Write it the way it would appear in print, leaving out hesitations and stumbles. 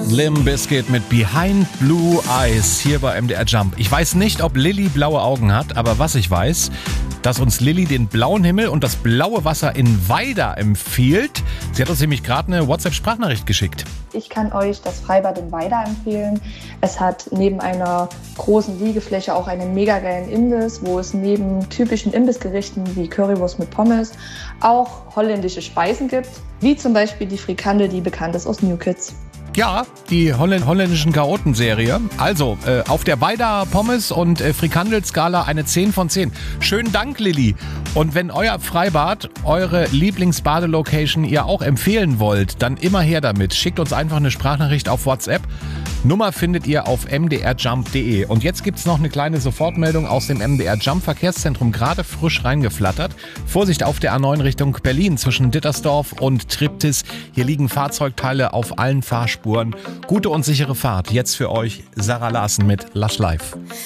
Limp Bizkit mit Behind Blue Eyes hier bei MDR Jump. Ich weiß nicht, ob Lilly blaue Augen hat, aber was ich weiß, dass uns Lilly den blauen Himmel und das blaue Wasser in Weida empfiehlt. Sie hat uns nämlich gerade eine WhatsApp-Sprachnachricht geschickt. Ich kann euch das Freibad in Weida empfehlen. Es hat neben einer großen Liegefläche auch einen mega geilen Imbiss, wo es neben typischen Imbissgerichten wie Currywurst mit Pommes auch holländische Speisen gibt, wie zum Beispiel die Frikandel, die bekannt ist aus New Kids. Ja, die holländischen Chaoten-Serie. Also, auf der Weida Pommes- und Frikandel-Skala eine 10 von 10. Schönen Dank, Lilly. Und wenn euer Freibad, eure Lieblingsbadelocation ihr auch empfehlen wollt, dann immer her damit. Schickt uns einfach eine Sprachnachricht auf WhatsApp. Nummer findet ihr auf mdrjump.de. Und jetzt gibt's noch eine kleine Sofortmeldung aus dem MDR Jump Verkehrszentrum, gerade frisch reingeflattert. Vorsicht auf der A9 Richtung Berlin zwischen Dittersdorf und Triptis. Hier liegen Fahrzeugteile auf allen Fahrspuren. Gute und sichere Fahrt. Jetzt für euch Sarah Larsen mit Lush Life.